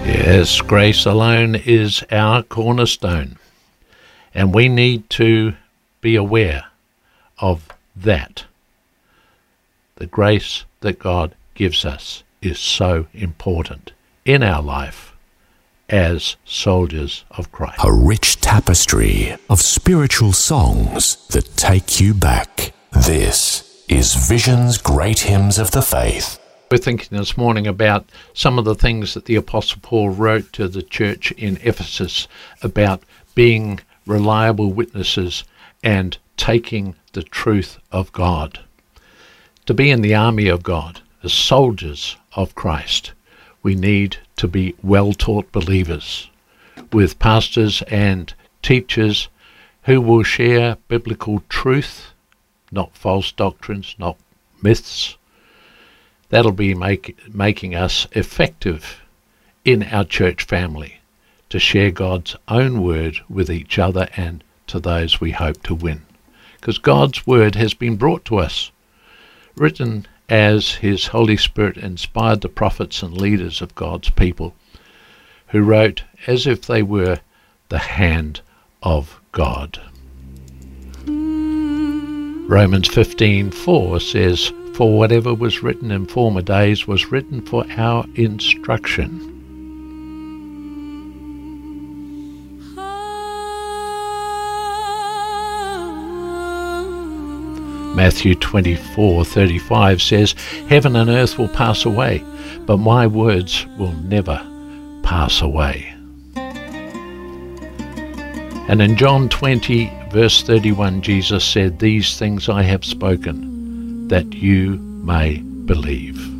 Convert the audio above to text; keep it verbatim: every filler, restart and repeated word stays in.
Yes, grace alone is our cornerstone, and we need to be aware of that. The grace that God gives us is so important in our life as soldiers of Christ. A rich tapestry of spiritual songs that take you back. This is Vision's Great Hymns of the Faith. We're thinking this morning about some of the things that the Apostle Paul wrote to the church in Ephesus about being reliable witnesses and taking the truth of God. To be in the army of God, as soldiers of Christ, we need to be well-taught believers with pastors and teachers who will share biblical truth, not false doctrines, not myths. That'll be make, making us effective in our church family to share God's own word with each other and to those we hope to win. Because God's word has been brought to us, written as His Holy Spirit inspired the prophets and leaders of God's people, who wrote as if they were the hand of God. Romans fifteen four says, "For whatever was written in former days was written for our instruction." Matthew twenty-four thirty-five says, "Heaven and earth will pass away, but my words will never pass away." And in John twenty, verse thirty-one, Jesus said, "These things I have spoken, that you may believe."